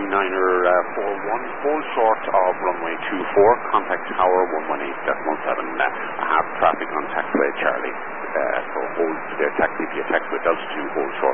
Dreamliner 41, hold short of runway 24, contact tower 118.17. I have traffic on taxiway Charlie. So hold taxi via taxiway Delta 2, hold short